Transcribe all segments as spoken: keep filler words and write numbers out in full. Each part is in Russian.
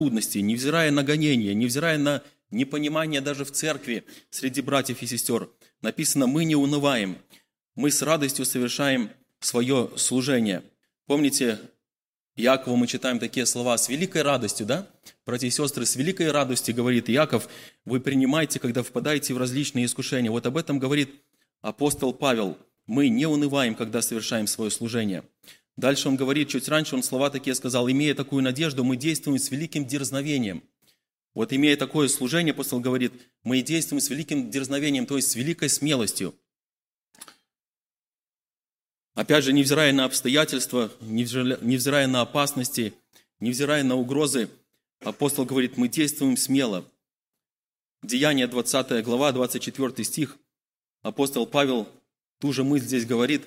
трудностей, невзирая на гонения, невзирая на непонимание даже в церкви среди братьев и сестер, написано, мы не унываем, мы с радостью совершаем свое служение. Помните, Иакову мы читаем такие слова, с великой радостью, да? Братья и сестры, с великой радостью, говорит Иаков, вы принимаете, когда впадаете в различные искушения. Вот об этом говорит апостол Павел. Мы не унываем, когда совершаем свое служение. Дальше он говорит, чуть раньше он слова такие сказал, имея такую надежду, мы действуем с великим дерзновением. Вот имея такое служение, апостол говорит, мы действуем с великим дерзновением, то есть с великой смелостью. Опять же, невзирая на обстоятельства, невзирая на опасности, невзирая на угрозы, апостол говорит, мы действуем смело. Деяния двадцатая глава, двадцать четвёртый стих, апостол Павел ту же мысль здесь говорит,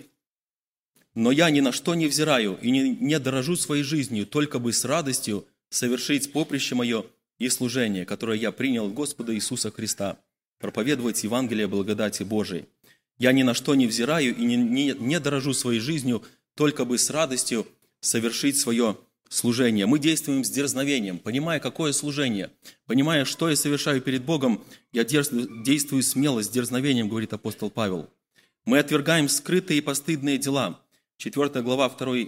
«Но я ни на что не взираю и не, не дорожу своей жизнью, только бы с радостью совершить поприще мое и служение, которое я принял от Господа Иисуса Христа, проповедовать Евангелие благодати Божией. Я ни на что не взираю и не, не, не дорожу своей жизнью, только бы с радостью совершить свое служение». Мы действуем с дерзновением, понимая, какое служение, понимая, что я совершаю перед Богом, я действую смело, с дерзновением, говорит апостол Павел. Мы отвергаем скрытые и постыдные дела. четвёртая глава, второй,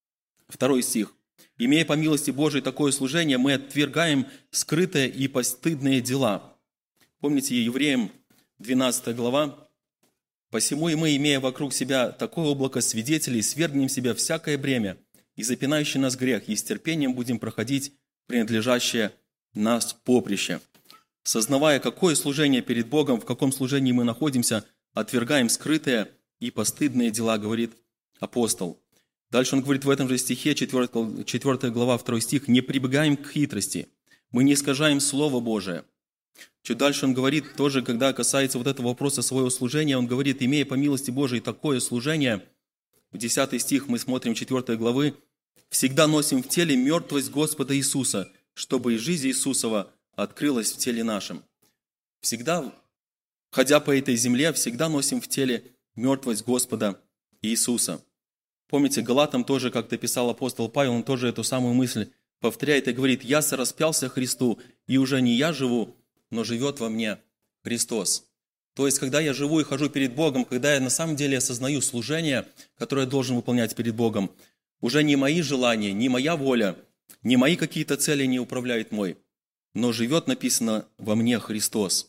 второй стих. «Имея по милости Божией такое служение, мы отвергаем скрытые и постыдные дела». Помните, Евреям двенадцатая глава. «Посему и мы, имея вокруг себя такое облако свидетелей, свергнем себя всякое бремя и запинающий нас грех, и с терпением будем проходить принадлежащее нас поприще». Сознавая, какое служение перед Богом, в каком служении мы находимся, отвергаем скрытые и постыдные дела, говорит апостол. Дальше он говорит в этом же стихе, четвёртая глава, второй стих, «Не прибегаем к хитрости, мы не искажаем Слово Божие». Чуть дальше он говорит, тоже, когда касается вот этого вопроса своего служения, он говорит, имея по милости Божией такое служение, в десятый стих мы смотрим четвёртой главы, «Всегда носим в теле мертвость Господа Иисуса, чтобы и жизнь Иисусова открылась в теле нашем». Всегда, ходя по этой земле, всегда носим в теле мертвость Господа Иисуса. Помните, Галатам тоже, как-то писал апостол Павел, он тоже эту самую мысль повторяет и говорит, «Я сораспялся Христу, и уже не я живу, но живет во мне Христос». То есть, когда я живу и хожу перед Богом, когда я на самом деле осознаю служение, которое я должен выполнять перед Богом, уже не мои желания, не моя воля, не мои какие-то цели не управляют мной, но живет, написано, во мне Христос.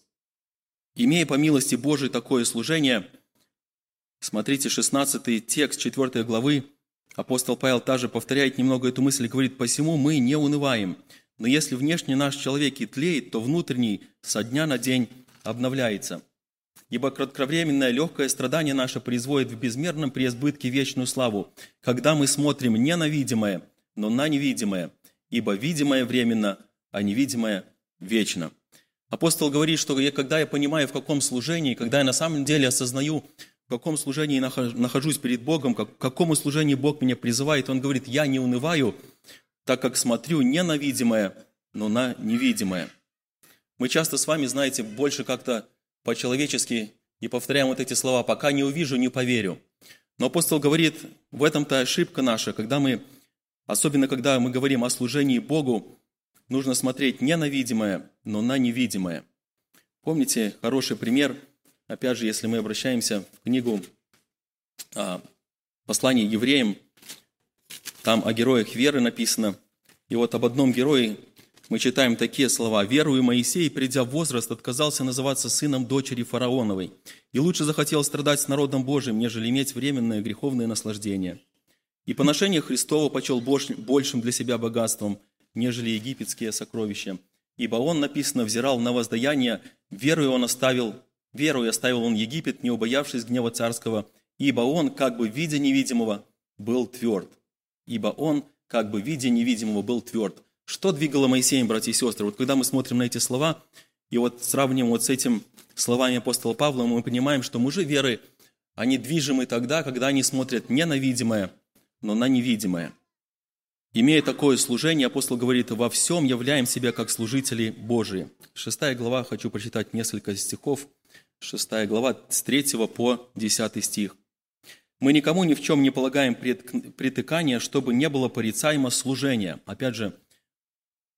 Имея по милости Божией такое служение, смотрите, шестнадцатый текст четвёртой главы, апостол Павел также повторяет немного эту мысль и говорит, «Посему мы не унываем, но если внешне наш человек и тлеет, то внутренний со дня на день обновляется. Ибо кратковременное легкое страдание наше производит в безмерном преизбытке вечную славу, когда мы смотрим не на видимое, но на невидимое, ибо видимое временно, а невидимое вечно». Апостол говорит, что я, когда я понимаю, в каком служении, когда я на самом деле осознаю, в каком служении нахожусь перед Богом, к какому служению Бог меня призывает, он говорит, я не унываю, так как смотрю не на видимое, но на невидимое. Мы часто с вами, знаете, больше как-то по-человечески и повторяем вот эти слова, пока не увижу, не поверю. Но апостол говорит, в этом-то ошибка наша, когда мы, особенно когда мы говорим о служении Богу, нужно смотреть не на видимое, но на невидимое. Помните хороший пример, опять же, если мы обращаемся в книгу а, «Послание евреям», там о героях веры написано, и вот об одном герое мы читаем такие слова. «Верую Моисей, придя в возраст, отказался называться сыном дочери фараоновой, и лучше захотел страдать с народом Божиим, нежели иметь временное греховное наслаждение. И поношение Христово почел большим для себя богатством, нежели египетские сокровища. Ибо он, написано, взирал на воздаяние, верою он оставил, верою оставил он Египет, не убоявшись гнева царского, ибо он, как бы видя невидимого, был тверд». Ибо он, как бы видя невидимого, был тверд. Что двигало Моисеем, братья и сестры? Вот когда мы смотрим на эти слова, и вот сравним вот с этим словами апостола Павла, мы понимаем, что мужи веры, они движимы тогда, когда они смотрят не на видимое, но на невидимое. Имея такое служение, апостол говорит, во всем являем себя как служители Божии. Шестая глава, хочу прочитать несколько стихов. Шестая глава, с третьего по десятый стих. «Мы никому ни в чем не полагаем притыкания, чтобы не было порицаемо служения». Опять же,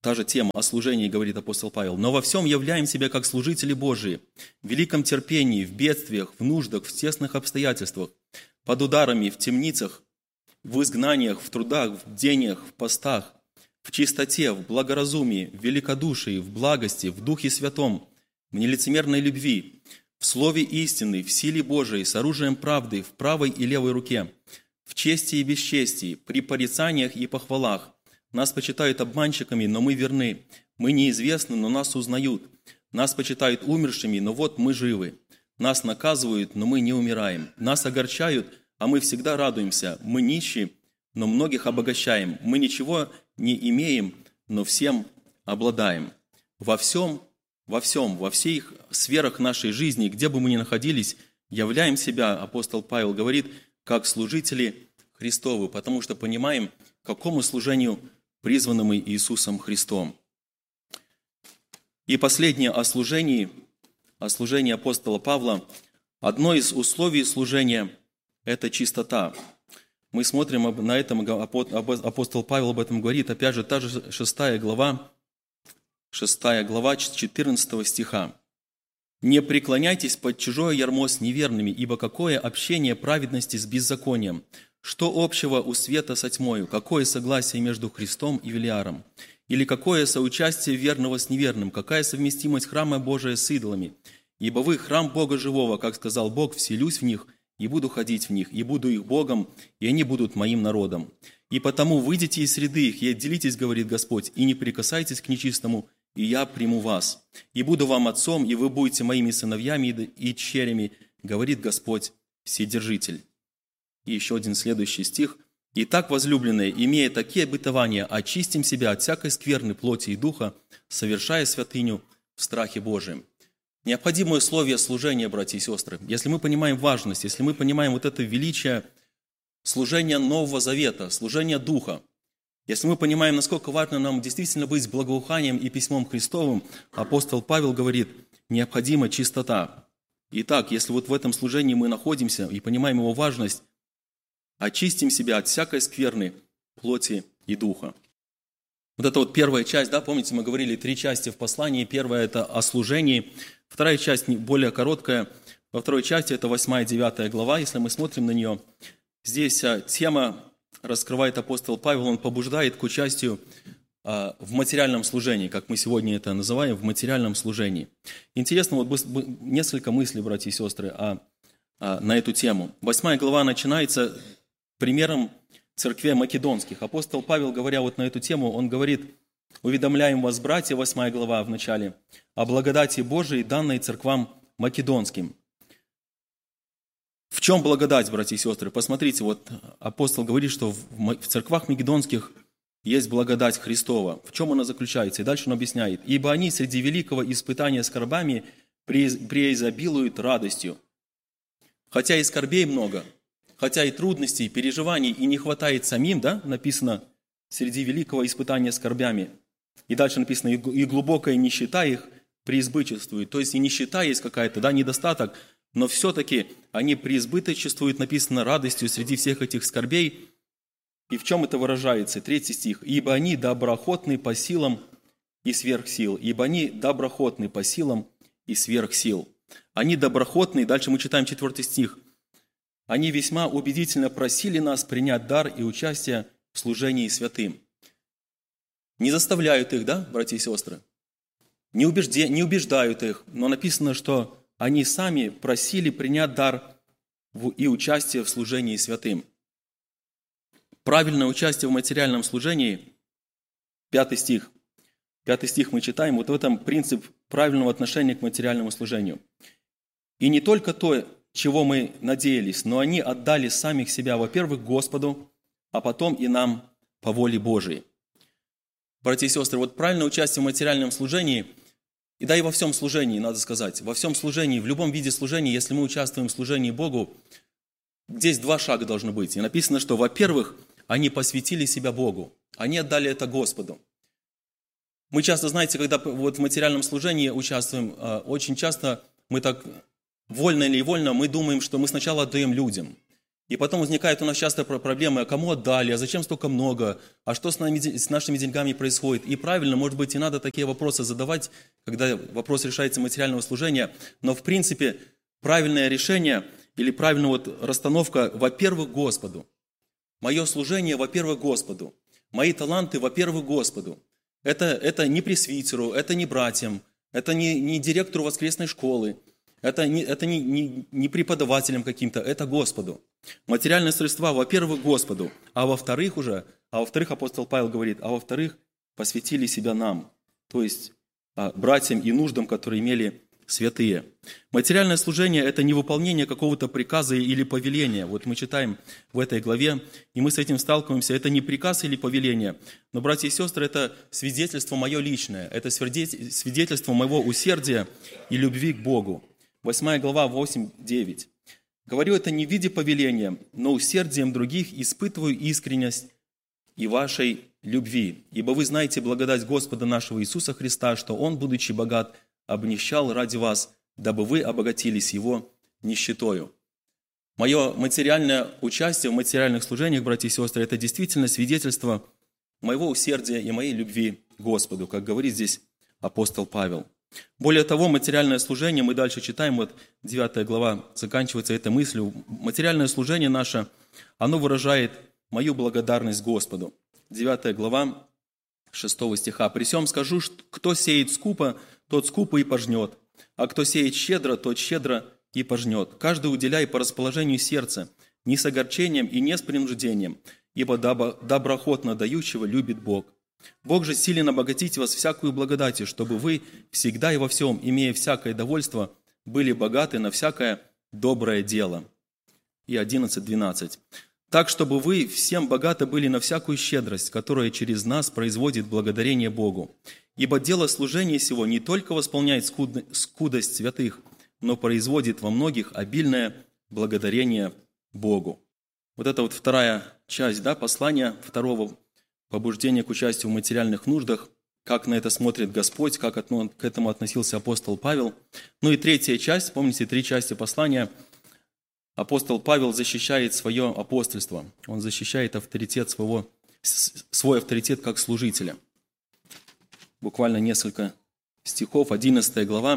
Та же тема о служении, говорит апостол Павел. «Но во всем являем себя как служители Божии, в великом терпении, в бедствиях, в нуждах, в тесных обстоятельствах, под ударами, в темницах, в изгнаниях, в трудах, в бдениях, в постах, в чистоте, в благоразумии, в великодушии, в благости, в Духе Святом, в нелицемерной любви, в слове истины, в силе Божией, с оружием правды, в правой и левой руке, в чести и бесчестии, при порицаниях и похвалах. Нас почитают обманщиками, но мы верны. Мы неизвестны, но нас узнают. Нас почитают умершими, но вот мы живы. Нас наказывают, но мы не умираем. Нас огорчают, а мы всегда радуемся. Мы нищие, но многих обогащаем. Мы ничего не имеем, но всем обладаем. Во всем, во всем, во всех сферах нашей жизни, где бы мы ни находились, являем себя, апостол Павел говорит, как служители Христовы, потому что понимаем, к какому служению призваны мы Иисусом Христом. И последнее о служении, о служении апостола Павла. Одно из условий служения – это чистота. Мы смотрим на этом, апостол Павел об этом говорит, опять же, та же шестая глава, шестая глава четырнадцатого стиха. «Не преклоняйтесь под чужое ярмо с неверными, ибо какое общение праведности с беззаконием? Что общего у света со тьмою? Какое согласие между Христом и Велиаром? Или какое соучастие верного с неверным? Какая совместимость храма Божия с идолами? Ибо вы храм Бога живого, как сказал Бог, вселюсь в них, и буду ходить в них, и буду их Богом, и они будут моим народом. И потому выйдите из среды их, и отделитесь, говорит Господь, и не прикасайтесь к нечистому, и я приму вас. И буду вам отцом, и вы будете моими сыновьями и дщерями, говорит Господь Вседержитель». И еще один следующий стих. «Итак, возлюбленные, имея такие обетования, очистим себя от всякой скверны плоти и духа, совершая святыню в страхе Божием». Необходимое условие служения, братья и сестры. Если мы понимаем важность, если мы понимаем вот это величие служения Нового Завета, служения Духа, если мы понимаем, насколько важно нам действительно быть благоуханием и письмом Христовым, апостол Павел говорит, необходима чистота. Итак, если вот в этом служении мы находимся и понимаем его важность, очистим себя от всякой скверны плоти и духа. Вот это вот первая часть, да, помните, мы говорили три части в послании. Первая – это о служении. Вторая часть более короткая. Во второй части это восьмая и девятая глава. Если мы смотрим на нее, здесь тема раскрывает апостол Павел, он побуждает к участию в материальном служении, как мы сегодня это называем, в материальном служении. Интересно, вот несколько мыслей, братья и сестры, о, о, на эту тему. Восьмая глава начинается примером церквей македонских. Апостол Павел, говоря вот на эту тему, он говорит, «Уведомляем вас, братья», восьмая глава в начале, «о благодати Божией, данной церквам македонским». В чем благодать, братья и сестры? Посмотрите, вот апостол говорит, что в церквах македонских есть благодать Христова. В чем она заключается? И дальше он объясняет. «Ибо они среди великого испытания скорбами преизобилуют радостью». Хотя и скорбей много, хотя и трудностей, переживаний, и не хватает самим, да, написано, среди великого испытания скорбями. И дальше написано, и глубокая нищета их преизбыточествует. То есть и нищета есть какая-то, да, недостаток, но все-таки они преизбыточествуют, написано, радостью среди всех этих скорбей. И в чем это выражается? Третий стих. «Ибо они доброохотны по силам и сверх сил». Ибо они доброохотны по силам и сверх сил. Они доброохотны, дальше мы читаем четвертый стих. «Они весьма убедительно просили нас принять дар и участие в служении святым». Не заставляют их, да, братья и сестры? Не, убежде, не убеждают их, но написано, что они сами просили принять дар и участие в служении святым. Правильное участие в материальном служении, пятый стих. Пятый стих мы читаем, вот в этом принцип правильного отношения к материальному служению. «И не только то, чего мы надеялись, но они отдали самих себя, во-первых, Господу, а потом и нам по воле Божией». Братья и сестры, вот правильное участие в материальном служении, и да и во всем служении, надо сказать, во всем служении, в любом виде служения, если мы участвуем в служении Богу, здесь два шага должно быть. И написано, что, во-первых, они посвятили себя Богу, они отдали это Господу. Мы часто, знаете, когда вот в материальном служении участвуем, очень часто мы так, вольно или невольно, мы думаем, что мы сначала отдаем людям. И потом возникает у нас часто про- проблемы, а кому отдали, а зачем столько много, а что с, нами, де- с нашими деньгами происходит. И правильно, может быть, и надо такие вопросы задавать, когда вопрос решается материального служения, но в принципе правильное решение или правильная вот расстановка, во-первых, Господу. Мое служение, во-первых, Господу. Мои таланты, во-первых, Господу. Это, это не пресвитеру, это не братьям, это не, не директору воскресной школы, это не, это не, не, не преподавателям каким-то, это Господу. Материальные средства, во-первых, Господу, а во-вторых уже, а во-вторых, апостол Павел говорит, а во-вторых, посвятили себя нам, то есть а, братьям и нуждам, которые имели святые. Материальное служение – это не выполнение какого-то приказа или повеления. Вот мы читаем в этой главе, и мы с этим сталкиваемся. Это не приказ или повеление, но, братья и сестры, это свидетельство мое личное, это свидетельство моего усердия и любви к Богу. Восьмая глава, восемь-девять. «Говорю это не в виде повеления, но усердием других испытываю искренность и вашей любви. Ибо вы знаете благодать Господа нашего Иисуса Христа, что Он, будучи богат, обнищал ради вас, дабы вы обогатились Его нищетою». Мое материальное участие в материальных служениях, братья и сестры, это действительно свидетельство моего усердия и моей любви к Господу, как говорит здесь апостол Павел. Более того, материальное служение, мы дальше читаем, вот девятая глава заканчивается этой мыслью, материальное служение наше, оно выражает мою благодарность Господу. девятая глава, шестого стиха. «При сем скажу, что кто сеет скупо, тот скупо и пожнет, а кто сеет щедро, тот щедро и пожнет. Каждый уделяй по расположению сердца, не с огорчением и не с принуждением, ибо доброохотно дающего любит Бог. Бог же силен обогатить вас всякую благодатью, чтобы вы всегда и во всем, имея всякое довольство, были богаты на всякое доброе дело». И одиннадцать двенадцать. «Так, чтобы вы всем богаты были на всякую щедрость, которая через нас производит благодарение Богу. Ибо дело служения сего не только восполняет скудость святых, но производит во многих обильное благодарение Богу». Вот это вот вторая часть, да, послания, второго побуждения к участию в материальных нуждах, как на это смотрит Господь, как к этому относился апостол Павел. Ну и третья часть, помните, три части послания. Апостол Павел защищает свое апостольство, он защищает авторитет своего, свой авторитет как служителя. Буквально несколько стихов, одиннадцатая глава.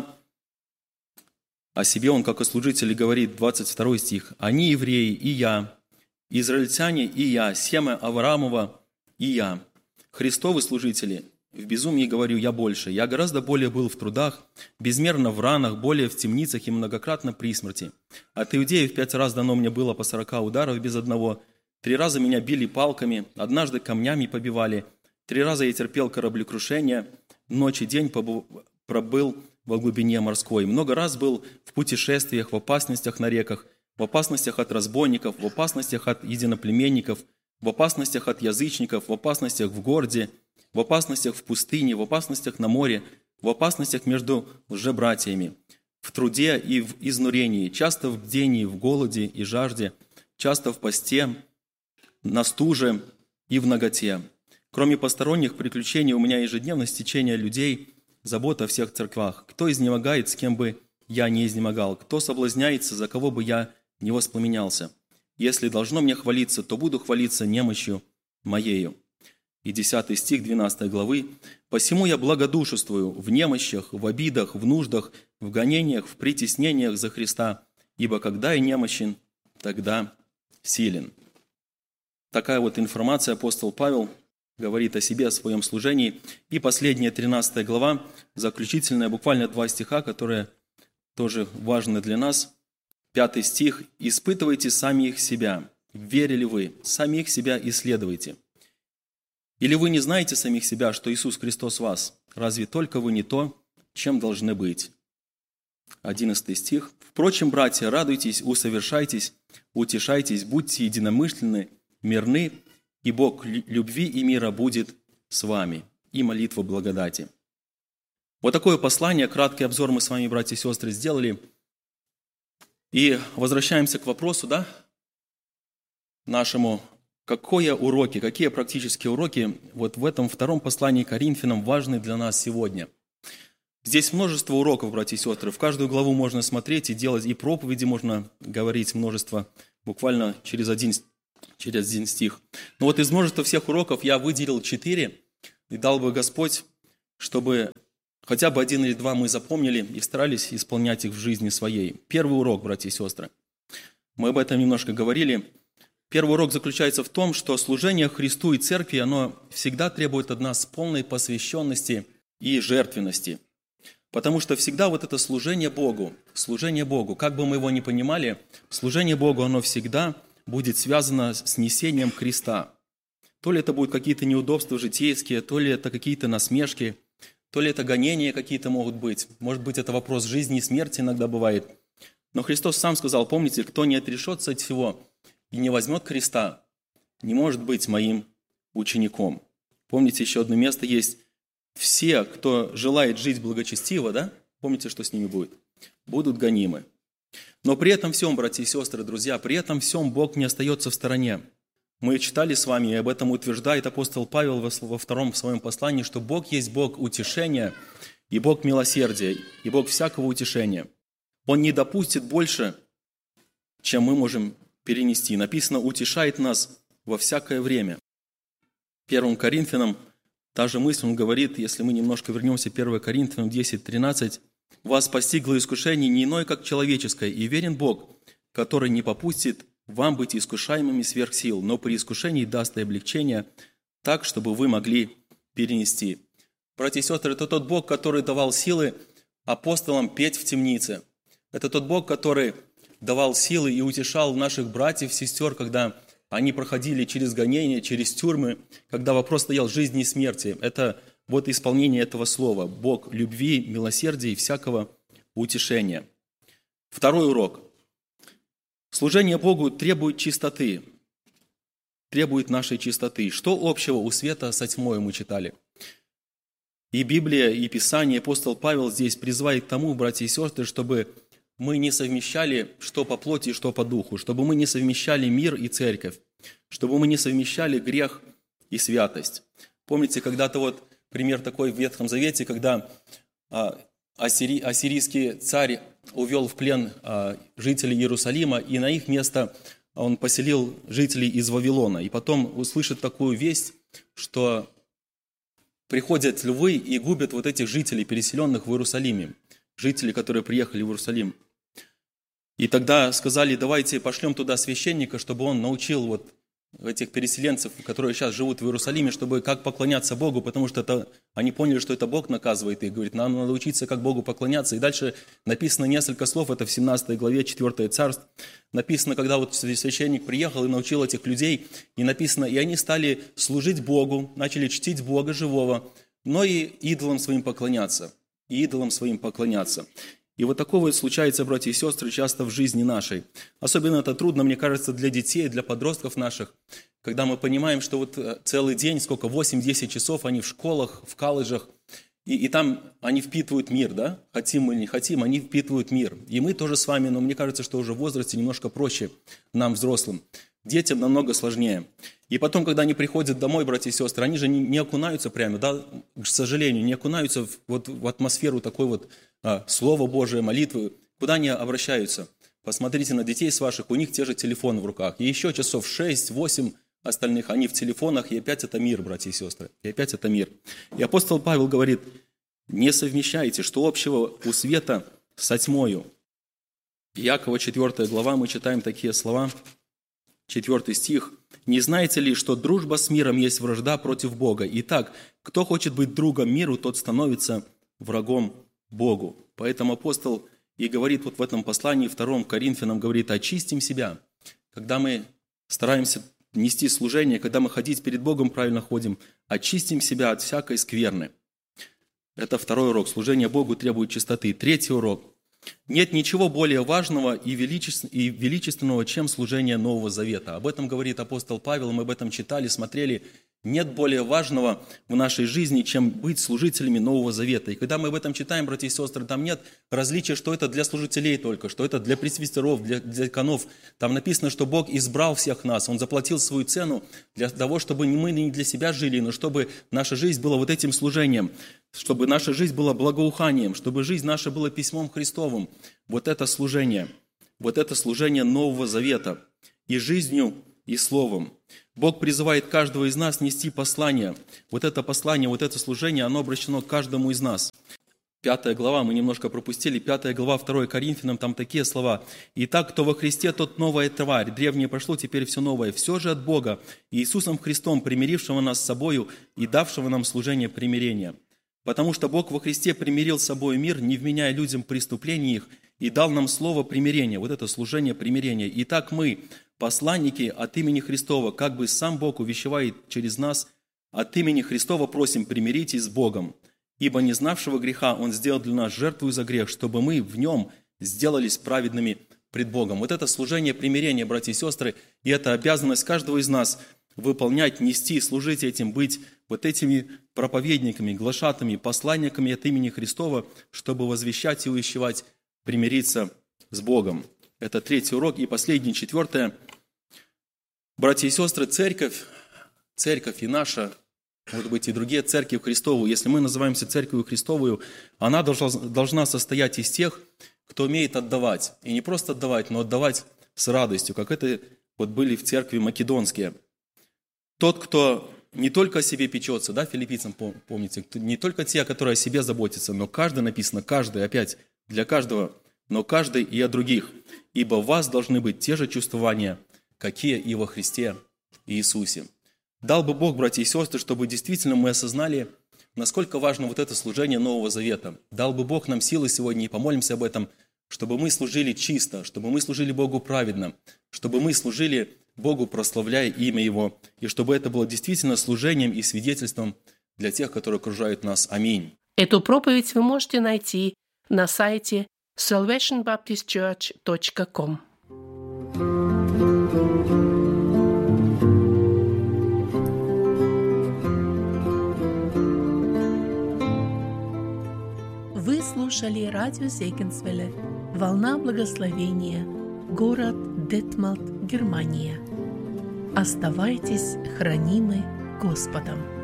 О себе он, как о служителе, говорит, двадцать второй стих. «Они евреи, и я, израильтяне, и я, семя Авраамова, и я, Христовы служители, в безумии говорю я больше. Я гораздо более был в трудах, безмерно в ранах, более в темницах и многократно при смерти. От иудеев пять раз дано мне было по сорока ударов без одного. Три раза меня били палками, однажды камнями побивали. Три раза я терпел кораблекрушение, ночь и день пробыл во глубине морской. Много раз был в путешествиях, в опасностях на реках, в опасностях от разбойников, в опасностях от единоплеменников, в опасностях от язычников, в опасностях в городе, в опасностях в пустыне, в опасностях на море, в опасностях между лжебратьями, в труде и в изнурении, часто в бдении, в голоде и жажде, часто в посте, на стуже и в наготе. Кроме посторонних приключений у меня ежедневно стечение людей, забота о всех церквах. Кто изнемогает, с кем бы я не изнемогал? Кто соблазняется, за кого бы я не воспламенялся? Если должно мне хвалиться, то буду хвалиться немощью моею». И десятый стих двенадцатой главы. «Посему я благодушествую в немощах, в обидах, в нуждах, в гонениях, в притеснениях за Христа, ибо когда я немощен, тогда силен». Такая вот информация апостол Павел говорит о себе, о своем служении. И последняя тринадцатая глава, заключительная, буквально два стиха, которые тоже важны для нас. Пятый стих. «Испытывайте самих себя, верили вы, самих себя исследуйте. Или вы не знаете самих себя, что Иисус Христос в вас? Разве только вы не то, чем должны быть?» Одиннадцатый стих. «Впрочем, братья, радуйтесь, усовершайтесь, утешайтесь, будьте единомышленны, мирны, и Бог любви и мира будет с вами». И молитва благодати. Вот такое послание, краткий обзор мы с вами, братья и сестры, сделали. И возвращаемся к вопросу, да, нашему. Какие уроки, какие практические уроки вот в этом втором послании к Коринфянам важны для нас сегодня? Здесь множество уроков, братья и сестры. В каждую главу можно смотреть и делать, и проповеди можно говорить множество буквально через один, через один стих. Но вот из множества всех уроков я выделил четыре, и дал бы Господь, чтобы хотя бы один или два мы запомнили и старались исполнять их в жизни своей. Первый урок, братья и сестры. Мы об этом немножко говорили. Первый урок заключается в том, что служение Христу и Церкви, оно всегда требует от нас полной посвященности и жертвенности. Потому что всегда вот это служение Богу, служение Богу, как бы мы его ни понимали, служение Богу, оно всегда будет связано с несением креста. То ли это будут какие-то неудобства житейские, то ли это какие-то насмешки, то ли это гонения какие-то могут быть. Может быть, это вопрос жизни и смерти иногда бывает. Но Христос сам сказал, помните, кто не отрешется от всего и не возьмет креста, не может быть моим учеником. Помните, еще одно место есть. Все, кто желает жить благочестиво, да? Помните, что с ними будет? Будут гонимы. Но при этом всем, братья и сестры, друзья, при этом всем Бог не остается в стороне. Мы читали с вами, и об этом утверждает апостол Павел во втором своем послании, что Бог есть Бог утешения, и Бог милосердия, и Бог всякого утешения. Он не допустит больше, чем мы можем перенести. Написано, утешает нас во всякое время. Первым Коринфянам та же мысль, он говорит, если мы немножко вернемся, первое Коринфянам десять тринадцать, «Вас постигло искушение не иное, как человеческое, и верен Бог, который не попустит вам быть искушаемыми сверх сил, но при искушении даст и облегчение так, чтобы вы могли перенести». Братья и сестры, это тот Бог, который давал силы апостолам петь в темнице. Это тот Бог, который давал силы и утешал наших братьев, сестер, когда они проходили через гонения, через тюрьмы, когда вопрос стоял жизни и смерти. Это вот исполнение этого слова. Бог любви, милосердия и всякого утешения. Второй урок. Служение Богу требует чистоты. Требует нашей чистоты. Что общего у света со тьмой, мы читали? И Библия, и Писание, апостол Павел здесь призывает к тому, братья и сестры, чтобы мы не совмещали что по плоти, что по духу, чтобы мы не совмещали мир и церковь, чтобы мы не совмещали грех и святость. Помните, когда-то вот пример такой в Ветхом Завете, когда а, ассири, ассирийский царь увел в плен а, жителей Иерусалима, и на их место он поселил жителей из Вавилона. И потом услышит такую весть, что приходят львы и губят вот этих жителей, переселенных в Иерусалиме, жителей, которые приехали в Иерусалим. И тогда сказали, давайте пошлем туда священника, чтобы он научил вот этих переселенцев, которые сейчас живут в Иерусалиме, чтобы как поклоняться Богу, потому что это, они поняли, что это Бог наказывает, и говорит, нам надо учиться, как Богу поклоняться. И дальше написано несколько слов, это в семнадцатой главе, четвёртое царство. Написано, когда вот священник приехал и научил этих людей, и написано, и они стали служить Богу, начали чтить Бога живого, но и идолам своим поклоняться, и идолам своим поклоняться. И вот такого случается, братья и сестры, часто в жизни нашей. Особенно это трудно, мне кажется, для детей, для подростков наших, когда мы понимаем, что вот целый день, сколько, восемь-десять часов они в школах, в колледжах, и, и там они впитывают мир, да? Хотим мы или не хотим, они впитывают мир. И мы тоже с вами, но мне кажется, что уже в возрасте немножко проще нам, взрослым. Детям намного сложнее. И потом, когда они приходят домой, братья и сестры, они же не, не окунаются прямо, да, к сожалению, не окунаются в, вот, в атмосферу такой вот а, Слова Божие, молитвы. Куда они обращаются? Посмотрите на детей с ваших, у них те же телефоны в руках. И еще часов шесть-восемь остальных, они в телефонах, и опять это мир, братья и сестры. И опять это мир. И апостол Павел говорит, не совмещайте, что общего у света со тьмою. Иакова четвёртая глава, мы читаем такие слова. Четвертый стих. «Не знаете ли, что дружба с миром есть вражда против Бога? Итак, кто хочет быть другом миру, тот становится врагом Богу». Поэтому апостол и говорит вот в этом послании, втором Коринфянам, говорит, очистим себя. Когда мы стараемся нести служение, когда мы ходить перед Богом правильно ходим, очистим себя от всякой скверны. Это второй урок. Служение Богу требует чистоты. Третий урок. Нет ничего более важного и величественного, чем служение Нового Завета. Об этом говорит апостол Павел, мы об этом читали, смотрели. Нет более важного в нашей жизни, чем быть служителями Нового Завета. И когда мы об этом читаем, братья и сестры, там нет различия, что это для служителей только, что это для пресвитеров, для дьяконов. Там написано, что Бог избрал всех нас, Он заплатил свою цену для того, чтобы не мы не для себя жили, но чтобы наша жизнь была вот этим служением, чтобы наша жизнь была благоуханием, чтобы жизнь наша была письмом Христовым. Вот это служение, вот это служение Нового Завета. и жизнью, и словом. Бог призывает каждого из нас нести послание. Вот это послание, вот это служение, оно обращено к каждому из нас. Пятая глава, мы немножко пропустили, пятая глава, второе Коринфянам, там такие слова. «Итак, кто во Христе, тот новая тварь, древнее прошло, теперь все новое. Все же от Бога, Иисусом Христом, примирившего нас с собою и давшего нам служение примирения. Потому что Бог во Христе примирил с собой мир, не вменяя людям преступлений их, и дал нам слово примирения». Вот это служение примирения. «Итак, мы, посланники от имени Христова, как бы сам Бог увещевает через нас, от имени Христова просим, примиритесь с Богом. Ибо не знавшего греха Он сделал для нас жертву за грех, чтобы мы в Нем сделались праведными пред Богом». Вот это служение примирения, братья и сестры, и это обязанность каждого из нас выполнять, нести, служить этим, быть вот этими проповедниками, глашатами, посланниками от имени Христова, чтобы возвещать и увещевать, примириться с Богом. Это третий урок. И последний, четвертое. Братья и сестры, церковь, церковь и наша, может быть, и другие церкви Христову, если мы называемся церковью Христовую, она должна, должна состоять из тех, кто умеет отдавать. И не просто отдавать, но отдавать с радостью, как это вот были в церкви македонские. Тот, кто не только о себе печется, да, филиппийцам, помните, не только те, которые о себе заботятся, но каждый, написано, каждый, опять, для каждого, но каждый и о других. Ибо в вас должны быть те же чувствования, какие и во Христе Иисусе. Дал бы Бог, братья и сестры, чтобы действительно мы осознали, насколько важно вот это служение Нового Завета. Дал бы Бог нам силы сегодня, и помолимся об этом, чтобы мы служили чисто, чтобы мы служили Богу праведно, чтобы мы служили Богу, прославляя имя Его, и чтобы это было действительно служением и свидетельством для тех, которые окружают нас. Аминь. Эту проповедь вы можете найти на сайте salvation baptist church точка com. Вы слушали радио Зегенсвелле «Волна благословения», город Детмалт, Германия. Оставайтесь хранимы Господом.